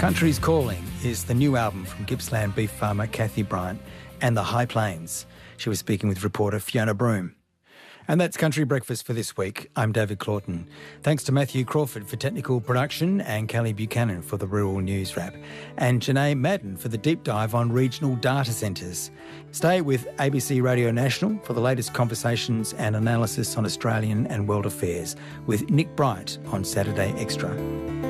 Country's Calling is the new album from Gippsland beef farmer Kathy Bryant and the High Plains. She was speaking with reporter Fiona Broome. And that's Country Breakfast for this week. I'm David Claughton. Thanks to Matthew Crawford for technical production and Kelly Buchanan for the Rural News Wrap and Janae Madden for the deep dive on regional data centres. Stay with ABC Radio National for the latest conversations and analysis on Australian and world affairs with Nick Bright on Saturday Extra.